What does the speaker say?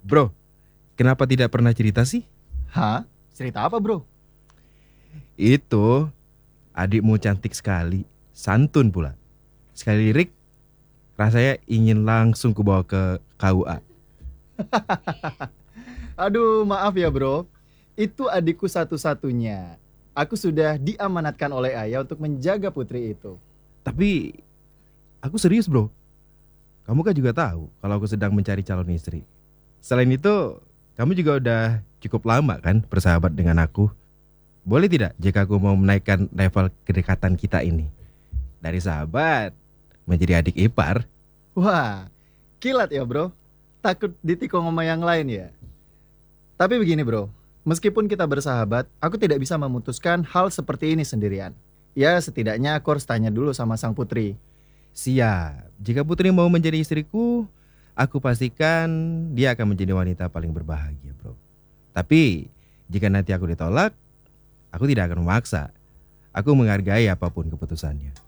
Bro, kenapa tidak pernah cerita sih? Hah? Cerita apa bro? Itu, adikmu cantik sekali, santun pula. Sekali lirik, rasanya ingin langsung kubawa ke KUA. Aduh maaf ya bro. Itu adikku satu-satunya. Aku sudah diamanatkan oleh ayah untuk menjaga putri itu. Tapi, aku serius bro. Kamu kan juga tahu kalau aku sedang mencari calon istri. Selain itu, kamu juga udah cukup lama kan bersahabat dengan aku. Boleh tidak jika aku mau menaikkan level kedekatan kita ini? Dari sahabat menjadi adik ipar. Wah, kilat ya bro. Takut ditikung sama yang lain ya. Tapi begini bro, meskipun kita bersahabat, aku tidak bisa memutuskan hal seperti ini sendirian. Ya setidaknya aku harus tanya dulu sama sang putri. Siap. Jika Putri mau menjadi istriku, aku pastikan dia akan menjadi wanita paling berbahagia, bro. Tapi, jika nanti aku ditolak, aku tidak akan memaksa. Aku menghargai apapun keputusannya.